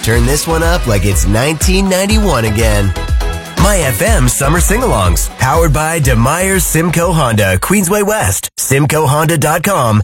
Turn this one up like it's 1991 again. My FM Summer Sing-Alongs, powered by DeMeyer's Simcoe Honda, Queensway West, simcoehonda.com,